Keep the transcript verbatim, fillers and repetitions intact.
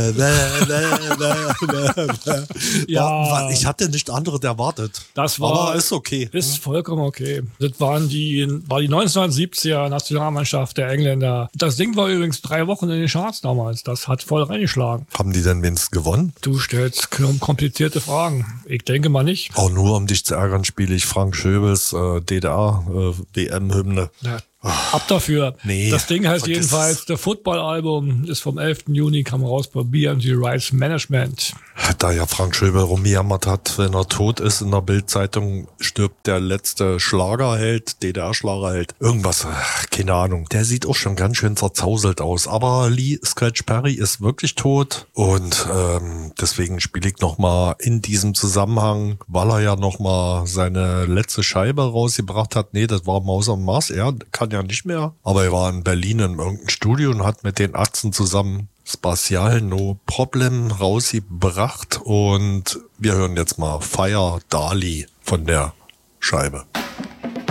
Ja, ich hatte nicht anderes erwartet. Das war, aber ist okay. Ist vollkommen okay. Das waren die, war die neunzehnhundertsiebziger Nationalmannschaft der Engländer. Das Ding war übrigens drei Wochen in den Charts damals. Das hat voll reingeschlagen. Haben die denn wenigstens gewonnen? Du stellst komplizierte Fragen. Ich denke mal nicht. Auch nur um dich zu ärgern, spiele ich Frank Schöbels äh, D D R-W M-Hymne. Äh, ja. Ab dafür. Nee, das Ding heißt jedenfalls, der Football-Album ist vom elften Juni, kam raus bei B M G Rights Management. Da ja Frank Schöbel rumgejammert hat, wenn er tot ist, in der Bild-Zeitung stirbt der letzte Schlagerheld, D D R-Schlagerheld. Irgendwas, keine Ahnung. Der sieht auch schon ganz schön zerzauselt aus. Aber Lee Scratch Perry ist wirklich tot. Und ähm, deswegen spiele ich nochmal in diesem Zusammenhang, weil er ja nochmal seine letzte Scheibe rausgebracht hat. Nee, das war Maus am Mars. Er kann ja nicht mehr. Aber er war in Berlin in irgendeinem Studio und hat mit den Atzen zusammen Spatial No Problem rausgebracht. Und wir hören jetzt mal Fire Dali von der Scheibe.